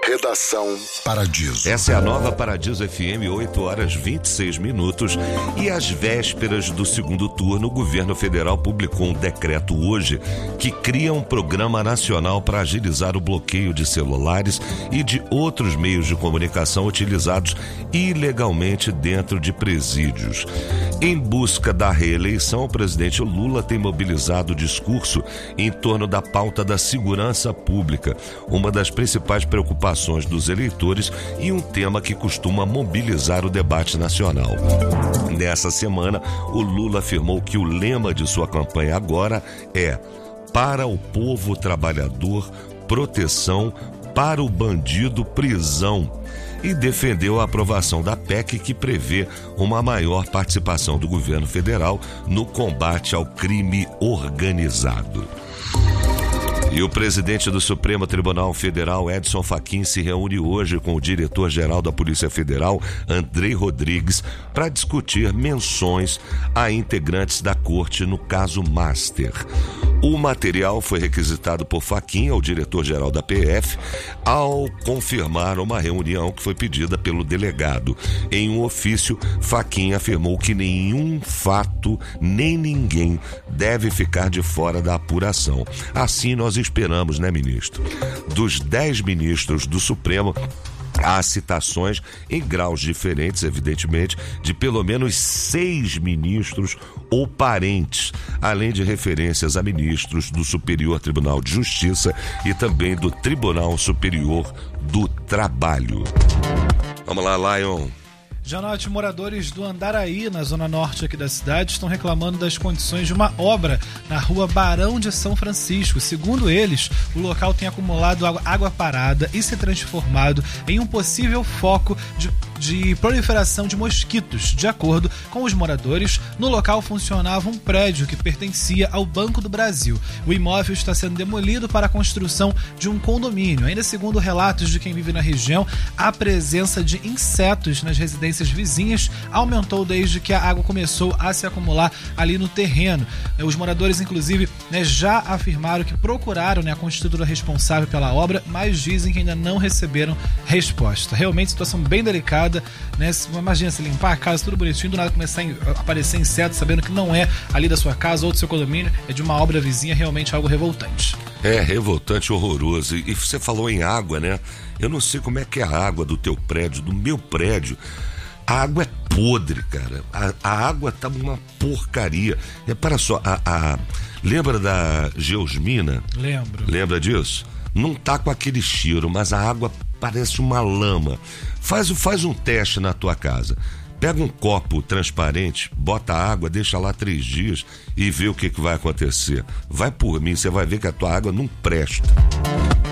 Redação Paradiso. Essa é a nova Paradiso FM, 8h26. E às vésperas do segundo turno, o governo federal publicou um decreto hoje que cria um programa nacional para agilizar o bloqueio de celulares e de outros meios de comunicação utilizados ilegalmente dentro de presídios. Em busca da reeleição, o presidente Lula tem mobilizado o discurso em torno da pauta da segurança pública, uma das principais preocupações dos eleitores e um tema que costuma mobilizar o debate nacional. Nessa semana, o Lula afirmou que o lema de sua campanha agora é: para o povo trabalhador, proteção, para o bandido, prisão. E defendeu a aprovação da PEC que prevê uma maior participação do governo federal no combate ao crime organizado. E o presidente do Supremo Tribunal Federal, Edson Fachin, se reúne hoje com o diretor-geral da Polícia Federal, Andrei Rodrigues, para discutir menções a integrantes da corte no caso Master. O material foi requisitado por Fachin ao diretor-geral da PF ao confirmar uma reunião que foi pedida pelo delegado. Em um ofício, Fachin afirmou que nenhum fato nem ninguém deve ficar de fora da apuração. Assim nós esperamos, né, ministro? Dos 10 ministros do Supremo, há citações em graus diferentes, evidentemente, de pelo menos 6 ministros ou parentes, além de referências a ministros do Superior Tribunal de Justiça e também do Tribunal Superior do Trabalho. Vamos lá, Lion. Janote, moradores do Andaraí, na zona norte aqui da cidade, estão reclamando das condições de uma obra na rua Barão de São Francisco. Segundo eles, o local tem acumulado água parada e se transformado em um possível foco de proliferação de mosquitos. De acordo com os moradores, no local funcionava um prédio que pertencia ao Banco do Brasil. O imóvel está sendo demolido para a construção de um condomínio. Ainda segundo relatos de quem vive na região, a presença de insetos nas residências vizinhas aumentou desde que a água começou a se acumular ali no terreno. Os moradores, inclusive, já afirmaram que procuraram a construtora responsável pela obra, mas dizem que ainda não receberam resposta. Realmente, situação bem delicada, né? Imagina se limpar a casa tudo bonitinho, do nada começar a aparecer insetos, sabendo que não é ali da sua casa ou do seu condomínio, é de uma obra vizinha, realmente algo revoltante. É, revoltante, horroroso. E você falou em água, né? Eu não sei como é que é a água do teu prédio, do meu prédio. A água é podre, cara. A água tá uma porcaria. Repara só, lembra da Geosmina? Lembro. Lembra disso? Não tá com aquele cheiro, mas a água parece uma lama. Faz um teste na tua casa. Pega um copo transparente, bota água, deixa lá 3 dias e vê o que vai acontecer. Vai por mim, você vai ver que a tua água não presta.